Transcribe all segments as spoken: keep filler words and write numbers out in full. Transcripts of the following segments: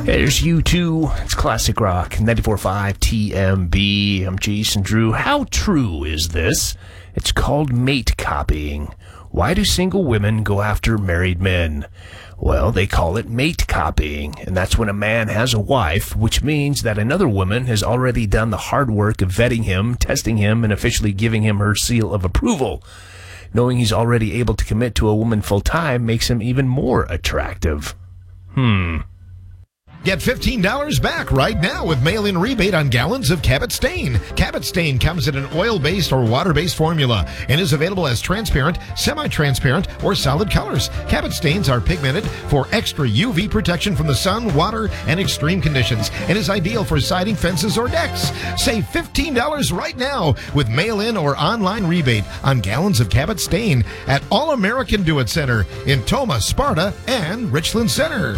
There's U two. It's classic rock. ninety-four point five T M B. I'm Jason Drew. How true is this? It's called mate copying. Why do single women go after married men? Well, they call it mate copying, and that's when a man has a wife, which means that another woman has already done the hard work of vetting him, testing him, and officially giving him her seal of approval. Knowing he's already able to commit to a woman full-time makes him even more attractive. Hmm. Get fifteen dollars back right now with mail-in rebate on gallons of Cabot Stain. Cabot Stain comes in an oil-based or water-based formula and is available as transparent, semi-transparent, or solid colors. Cabot Stains are pigmented for extra U V protection from the sun, water, and extreme conditions and is ideal for siding, fences, or decks. Save fifteen dollars right now with mail-in or online rebate on gallons of Cabot Stain at All American Do-It Center in Tomah, Sparta, and Richland Center.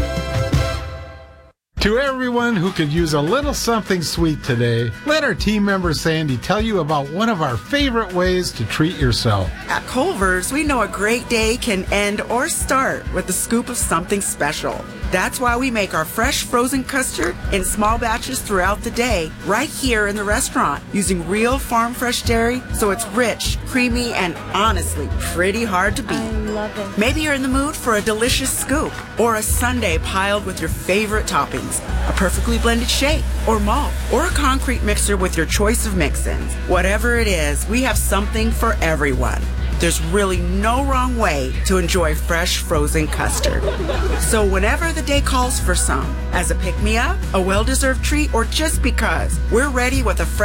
To everyone who could use a little something sweet today, let our team member Sandy tell you about one of our favorite ways to treat yourself. At Culver's, we know a great day can end or start with a scoop of something special. That's why we make our fresh frozen custard in small batches throughout the day, right here in the restaurant, using real farm fresh dairy, so it's rich, creamy, and honestly pretty hard to beat. I love it. Maybe you're in the mood for a delicious scoop or a sundae piled with your favorite toppings, a perfectly blended shake or malt, or a concrete mixer with your choice of mix-ins. Whatever it is, we have something for everyone. There's really no wrong way to enjoy fresh frozen custard. So whenever the day calls for some, as a pick-me-up, a well-deserved treat, or just because, we're ready with a fresh